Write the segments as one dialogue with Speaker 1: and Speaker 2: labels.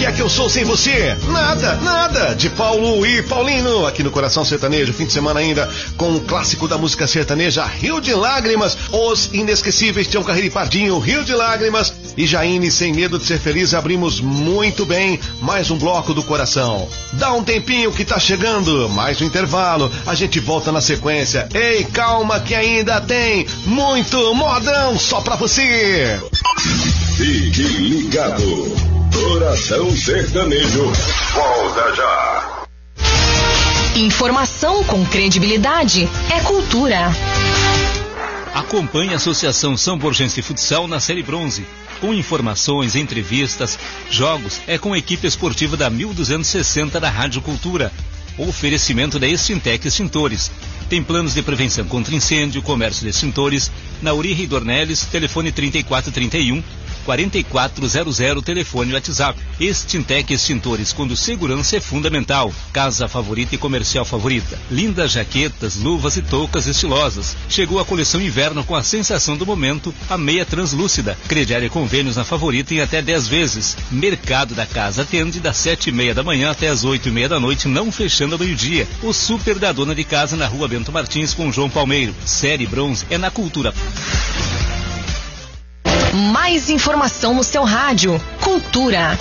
Speaker 1: é que eu sou sem você? Nada, nada. De Paulo e Paulino, aqui no Coração Sertanejo, fim de semana ainda, com o clássico da música sertaneja, Rio de Lágrimas. Os inesquecíveis Tião Carreiro e Pardinho, Rio de Lágrimas. E Jaine, Sem Medo de Ser Feliz, abrimos muito bem mais um bloco do coração. Dá um tempinho que tá chegando, mais um intervalo, a gente volta na sequência. Ei, calma que ainda tem muito modão só pra você.
Speaker 2: Fique ligado, Coração Sertanejo, volta já.
Speaker 3: Informação com credibilidade é cultura.
Speaker 4: Acompanhe a Associação São Borgense Futsal na Série Bronze. Com informações, entrevistas, jogos, é com a equipe esportiva da 1260 da Rádio Cultura. Oferecimento da Extintec Extintores. Tem planos de prevenção contra incêndio, comércio de extintores, na Uri Dornelles, telefone 3431-4400, telefone WhatsApp. Extintec Extintores, quando segurança é fundamental. Casa favorita e comercial favorita. Lindas jaquetas, luvas e toucas estilosas. Chegou a coleção inverno com a sensação do momento, a meia translúcida. Crediário e convênios na favorita em até 10 vezes. Mercado da Casa atende das 7h30 da manhã até as 8h30 da noite, não fechando ao meio-dia. O super da dona de casa na Rua Bento Martins com João Palmeiro. Série Bronze é na Cultura.
Speaker 3: Mais informação no seu rádio. Cultura.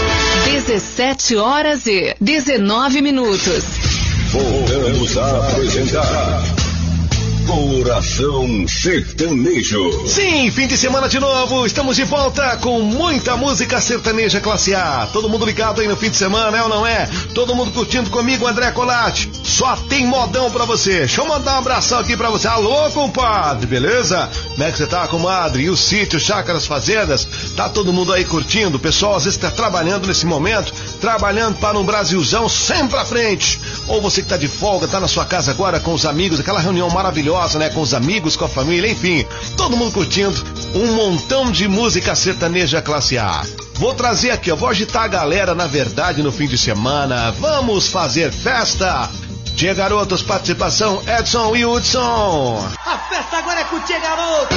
Speaker 3: 17h19.
Speaker 2: Voltamos a apresentar Coração Sertanejo.
Speaker 1: Sim, fim de semana de novo, estamos de volta com muita música sertaneja classe A. Todo mundo ligado aí no fim de semana, é ou não é? Todo mundo curtindo comigo, André Colatti. Só tem modão pra você. Deixa eu mandar um abração aqui pra você. Alô, compadre, beleza? Como é que você tá, comadre? E o sítio, chácaras, fazendas? Tá todo mundo aí curtindo? O pessoal às vezes tá trabalhando nesse momento, trabalhando para um Brasilzão sempre à frente. Ou você que tá de folga, tá na sua casa agora com os amigos, aquela reunião maravilhosa, né? Com os amigos, com a família, enfim, todo mundo curtindo um montão de música sertaneja classe A. Vou trazer aqui, eu vou agitar a galera, na verdade, no fim de semana. Vamos fazer festa! Tia Garotos, participação Edson e Hudson.
Speaker 5: A festa agora é com o Tia Garoto.